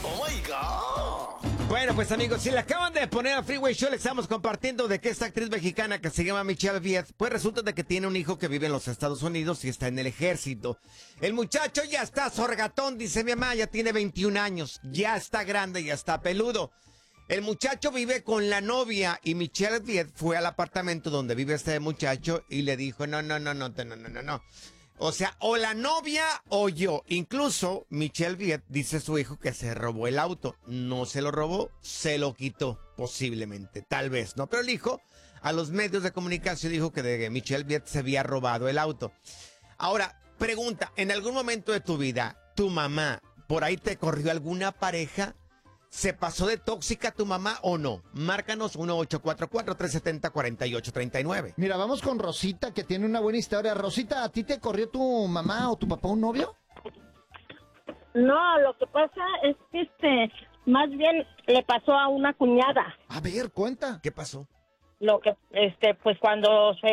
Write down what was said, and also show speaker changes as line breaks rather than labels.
Oh my God.
Bueno, pues amigos, si le acaban de poner a Freeway Show, le estamos compartiendo de que esta actriz mexicana que se llama Michelle Viet, pues resulta de que tiene un hijo que vive en los Estados Unidos y está en el ejército. El muchacho ya está sorgatón, dice mi mamá, ya tiene 21 años, ya está grande, ya está peludo. El muchacho vive con la novia y Michelle Viet fue al apartamento donde vive este muchacho y le dijo, no. O sea, o la novia o yo. Incluso Michelle Viet dice su hijo que se robó el auto. No se lo robó, se lo quitó, posiblemente, tal vez, ¿no? Pero el hijo a los medios de comunicación dijo que de Michelle Viet se había robado el auto. Ahora, pregunta, ¿en algún momento de tu vida, tu mamá, por ahí te corrió alguna pareja? ¿Se pasó de tóxica tu mamá o no? Márcanos 1-844-370-4839.
Mira, vamos con Rosita, que tiene una buena historia. Rosita, ¿a ti te corrió tu mamá o tu papá un novio?
No, lo que pasa es que más bien le pasó a una cuñada.
A ver, cuenta.
¿Qué pasó?
Lo que pues cuando se